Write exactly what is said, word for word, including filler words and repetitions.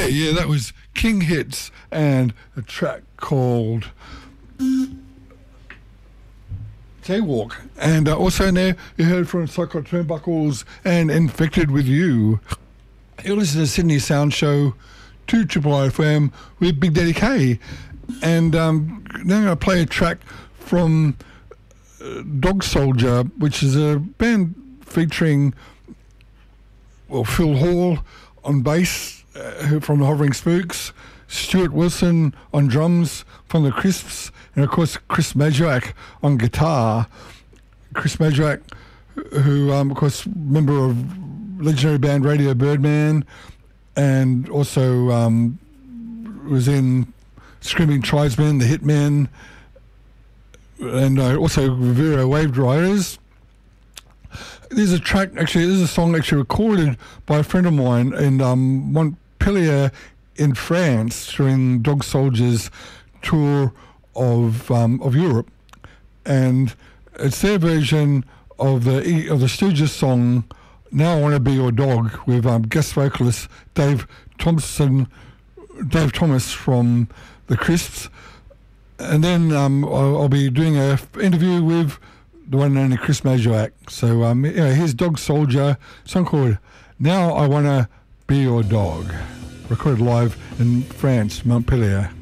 Yeah, yeah, that was King Hits and a track called Jaywalk. And uh, also in there, you heard from Psycho Turnbuckles and Infected With You. You're listening to Sydney Sound Show, two Triple I F M with Big Daddy K. And um, now I'm going to play a track from uh, Dog Soldier, which is a band featuring well, Phil Hall on bass uh, from the Hovering Spooks, Stuart Wilson on drums from the Crisps, and of course Chris Majuak on guitar. Chris Majuak, who um, of course member of legendary band Radio Birdman, and also um, was in Screaming Tribesmen, The Hitmen, and uh, also Vero Wave Riders. There's a track, actually, there's a song actually recorded by a friend of mine in um, Montpellier in France during Dog Soldier's tour of um, of Europe, and it's their version of the of the Stooges song "Now I Want to Be Your Dog" with um, guest vocalist Dave Thompson, Dave Thomas from the Crisps, and then um, I'll, I'll be doing an interview with the one and only Chris Majuak. So um, yeah, here's Dog Soldier, song called "Now I Want to Be Your Dog," recorded live in France, Montpellier.